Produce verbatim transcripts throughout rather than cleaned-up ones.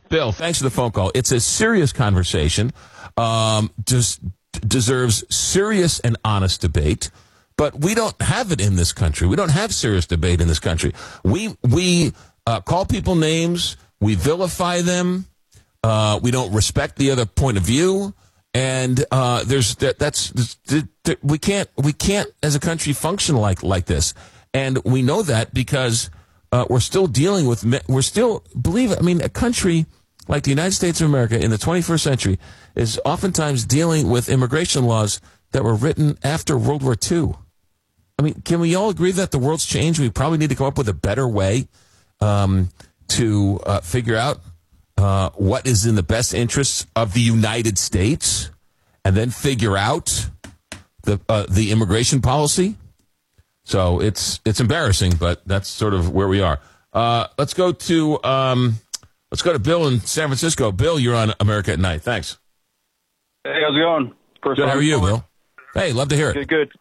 Bill, thanks for the phone call. It's a serious conversation. Um, just deserves serious and honest debate. But we don't have it in this country. We don't have serious debate in this country. We we uh, call people names. We vilify them. Uh, we don't respect the other point of view. And uh, there's that, that's that, that we can't we can't as a country function like like this. And we know that because uh, we're still dealing with we're still believe it. I mean, a country like the United States of America in the twenty-first century is oftentimes dealing with immigration laws that were written after World War Two. I mean, can we all agree that the world's changed? We probably need to come up with a better way um, to uh, figure out uh, what is in the best interests of the United States, and then figure out the uh, the immigration policy. So it's it's embarrassing, but that's sort of where we are. Uh, let's go to um, let's go to Bill in San Francisco. Bill, you're on America at Night. Thanks. Hey, how's it going? Good. How are you, Bill? Hey, love to hear it. Good, good.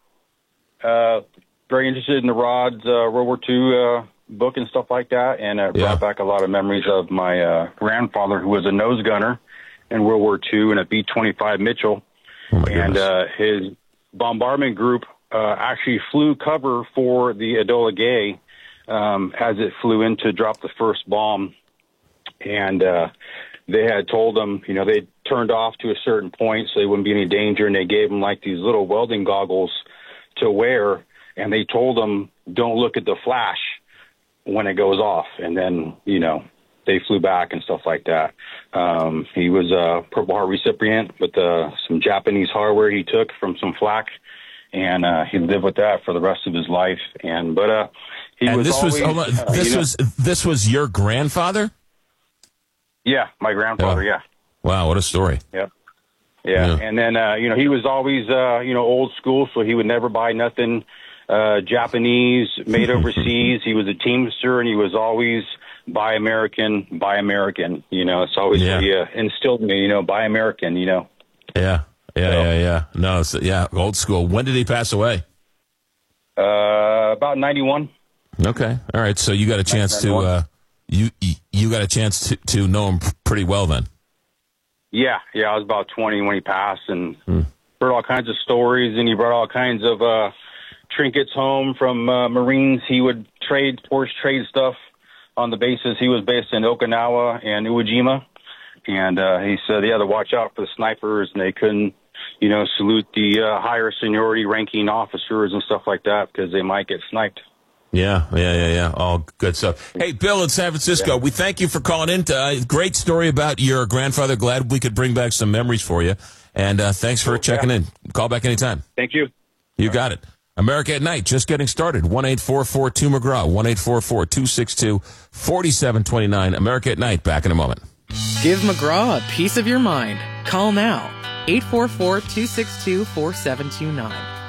Uh, very interested in the Rod's uh, World War Two uh, book and stuff like that, and it brought Yeah. back a lot of memories of my uh, grandfather, who was a nose gunner in World War Two in a B twenty-five Mitchell, Oh my and goodness. uh, his bombardment group uh, actually flew cover for the Enola Gay um, as it flew in to drop the first bomb, and uh, they had told them, you know, they turned off to a certain point so they wouldn't be any danger, and they gave them like these little welding goggles to wear, and they told them, don't look at the flash when it goes off. And then, you know, they flew back and stuff like that. Um, he was a Purple Heart recipient with uh, some Japanese hardware he took from some flak, and uh, he lived with that for the rest of his life. And but uh, he and was this always, was hold on, uh, this you know, was this was your grandfather? yeah, my grandfather, Oh. yeah. Wow, what a story. Yeah. Yeah. Yeah. And then, uh, you know, he was always, uh, you know, old school, so he would never buy nothing uh, Japanese made overseas. He was a Teamster, and he was always buy American, buy American. You know, it's always Yeah. what he uh, instilled in me, you know, buy American, you know. Yeah, yeah, So- yeah, yeah. No, it's, yeah, old school. When did he pass away? Uh, about ninety-one. Okay, all right. So you got a chance to uh, you you got a chance to, to know him pretty well then. Yeah, yeah, I was about twenty when he passed, and heard all kinds of stories, and he brought all kinds of uh, trinkets home from uh, Marines. He would trade, force trade stuff on the bases. He was based in Okinawa and Iwo Jima, and uh, he said he had to watch out for the snipers, and they couldn't, you know, salute the uh, higher seniority ranking officers and stuff like that because they might get sniped. Yeah, yeah, yeah, yeah. All good stuff. Hey, Bill in San Francisco, we thank you for calling in. Uh, great story about your grandfather. Glad we could bring back some memories for you. And uh, thanks for checking yeah. in. Call back anytime. Thank you. You got it. America at Night, just getting started. one eight four four two McGraw, one eight four four two six two four seven two nine. America at Night, back in a moment. Give McGraw a piece of your mind. Call now, eight four four two six two four seven two nine.